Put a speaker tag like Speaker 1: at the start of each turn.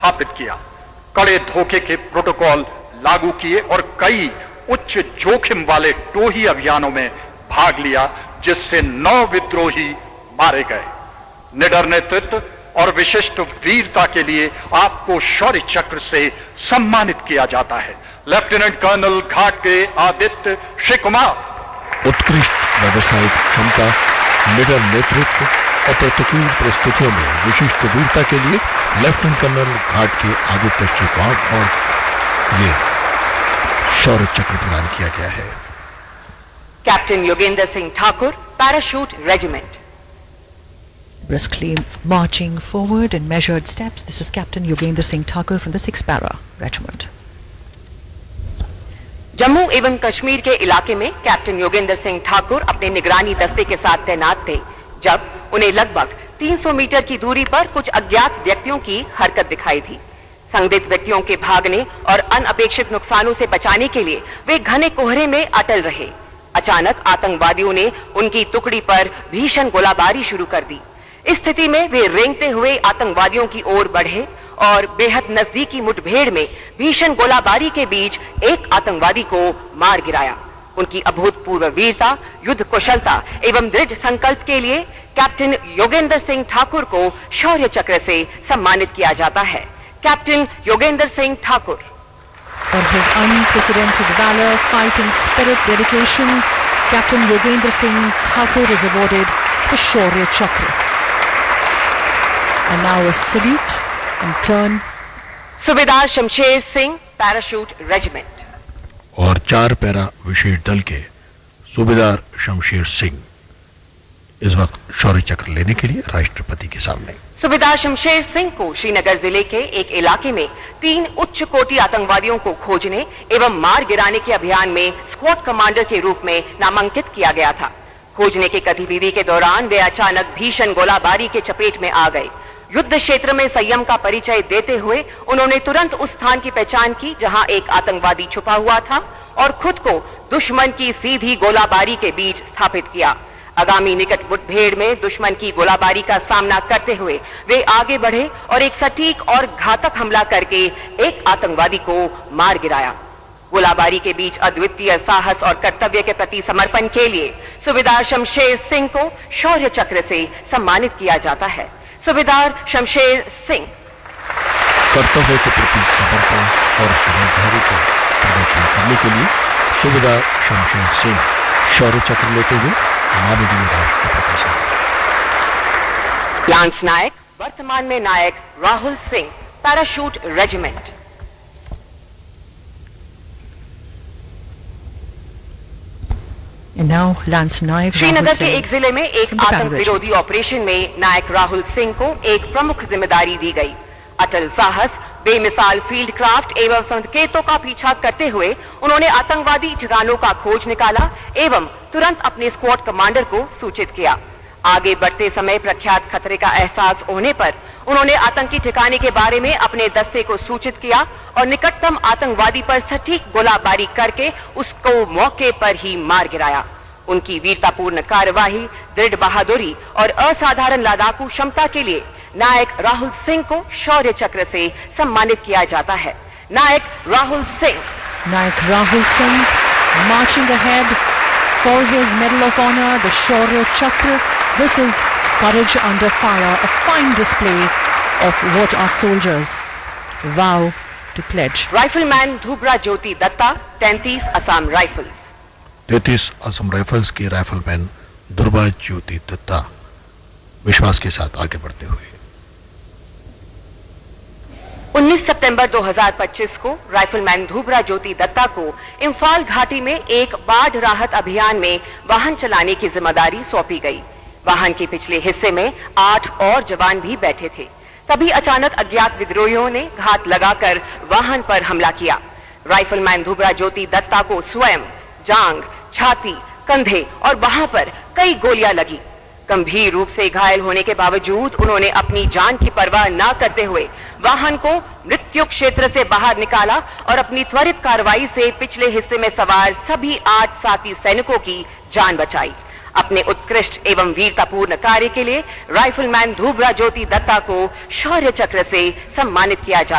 Speaker 1: स्थापित किया, कड़े धोखे के प्रोटोकॉल लागू किए और कई उच्च जोखिम वाले टोही अभियानों में भाग लिया, जिससे 9 विद्रोही मारे गए। निडर नेतृत्व और विशिष्ट वीरता के लिए आपको शौर्य चक्र से सम्मानित किया जाता है। लेफ्टिनेंट कर्नल घाट के आदित्य श्री कुमार।
Speaker 2: उत्कृष्ट व्यावसायिक क्षमता, निडर नेतृत्व और प्रतिकूल परिस्थितियों में विशिष्ट वीरता के लिए लेफ्टिनेंट कर्नल घाट के आदित्य श्री कुमार और ये शौर्य चक्र प्रदान किया गया है।
Speaker 3: Captain Yogendra Singh Thakur, parachute regiment.
Speaker 4: Briskly marching forward in measured steps, this is Captain Yogendra Singh Thakur from the 6th Para Regiment.
Speaker 3: Jammu एवं कश्मीर के इलाके में कैप्टन योगेंद्र सिंह ठाकुर अपने निगरानी दस्ते के साथ तैनात थे, जब उन्हें लगभग 300 मीटर की दूरी पर कुछ अज्ञात व्यक्तियों की हरकत दिखाई थी। संदिग्ध व्यक्तियों के भागने और अनअपेक्षित नुकसानों से बचाने के लिए वे घने कोहरे में अटल रहे। अचानक आतंकवादियों ने उनकी टुकड़ी पर भीषण गोलाबारी शुरू कर दी। इस स्थिति में वे रेंगते हुए आतंकवादियों की ओर बढ़े और बेहद नजदीकी मुठभेड़ में भीषण गोलाबारी के बीच एक आतंकवादी को मार गिराया। उनकी अभूतपूर्व वीरता, युद्ध कुशलता एवं दृढ़ संकल्प के लिए कैप्टन योगेंद्र सिंह ठाकुर को शौर्य चक्र से सम्मानित किया जाता है। Captain Yogendra Singh Thakur.
Speaker 4: For his unprecedented valor, fighting spirit, dedication, Captain Yogendra Singh Thakur is awarded the Shaurya Chakra. And now a salute in turn.
Speaker 3: सूबेदार शमशेर सिंह, पैराशूट रेजिमेंट।
Speaker 2: और 4 पैरा विशेष दल के सूबेदार शमशेर सिंह इस वक्त शौर्य चक्र लेने के लिए राष्ट्रपति के सामने।
Speaker 3: सूबेदार शमशेर सिंह को श्रीनगर जिले के एक इलाके में 3 उच्च कोटि आतंकवादियों को खोजने एवं मार गिराने के अभियान में स्क्वाड कमांडर के रूप में नामांकित किया गया था। खोजने की गतिविधि के दौरान वे अचानक भीषण गोलाबारी के चपेट में आ गए। युद्ध क्षेत्र में संयम का परिचय देते हुए उन्होंने तुरंत उस स्थान की पहचान की जहां एक आतंकवादी छुपा हुआ था और खुद को दुश्मन की सीधी गोलाबारी के बीच स्थापित किया। आगामी निकट मुठभेड़ में दुश्मन की गोलाबारी का सामना करते हुए वे आगे बढ़े और एक सटीक और घातक हमला करके एक आतंकवादी को मार गिराया। गोलाबारी के बीच अद्वितीय साहस और कर्तव्य के प्रति समर्पण के लिए सूबेदार शमशेर सिंह को शौर्य चक्र से सम्मानित किया जाता है। सूबेदार शमशेर सिंह।
Speaker 2: कर्तव्य के प्रति समर्पण और समझदारी का प्रदर्शन करने के लिए सूबेदार शमशेर सिंह शौर्य चक्र लेते हुए माननीय राष्ट्रपति से।
Speaker 3: लांस नायक, वर्तमान में नायक राहुल सिंह, पैराशूट रेजिमेंट। श्रीनगर के एक जिले में एक आतंक विरोधी ऑपरेशन में नायक राहुल सिंह को एक प्रमुख जिम्मेदारी दी गई। अटल साहस, बेमिसाल फील्ड क्राफ्ट एवं संकेतों का पीछा करते हुए उन्होंने आतंकवादी ठिकानों का खोज निकाला एवं तुरंत अपने स्क्वाड कमांडर को सूचित किया। आगे बढ़ते समय प्रख्यात खतरे का एहसास होने पर उन्होंने आतंकी ठिकाने के बारे में अपने दस्ते को सूचित किया और निकटतम आतंकवादी पर सटीक गोलाबारी करके उसको मौके पर ही मार गिराया। उनकी वीरतापूर्ण कार्यवाही, दृढ़ बहादुरी और असाधारण लड़ाकू क्षमता के लिए नायक राहुल सिंह को शौर्य चक्र से सम्मानित किया जाता है। नायक राहुल सिंह।
Speaker 4: नायक Rahul Singh marching ahead for his Medal of Honor, the Shaurya Chakra. This is courage under fire, a fine display of what our soldiers vow to pledge.
Speaker 3: Rifleman धुबरा Jyoti Dutta, 33 Assam rifles.
Speaker 2: 33 Assam rifles के राइफलमैन ध्रुवा ज्योति दत्ता विश्वास के साथ आगे बढ़ते हुए।
Speaker 3: 19 सितंबर 2025 को राइफलमैन धुबरा ज्योति दत्ता को इम्फाल घाटी में एक बाढ़ राहत अभियान में वाहन चलाने की जिम्मेदारी सौंपी गई। वाहन के पिछले हिस्से में 8 और जवान भी बैठे थे। तभी अचानक अज्ञात विद्रोहियों ने घात लगाकर वाहन पर हमला किया। राइफलमैन धुबरा ज्योति दत्ता को स्वयं, जांग, छाती, कंधे और बाह पर कई गोलियां लगी। गंभीर रूप से घायल होने के बावजूद उन्होंने अपनी जान की परवाह न करते हुए वाहन को मृत्यु क्षेत्र से बाहर निकाला और अपनी त्वरित कार्रवाई से पिछले हिस्से में सवार सभी 8 साथी सैनिकों की जान बचाई। अपने उत्कृष्ट एवं वीरतापूर्ण कार्य के लिए राइफलमैन धूबरा ज्योति दत्ता को शौर्य चक्र से सम्मानित किया जाता है।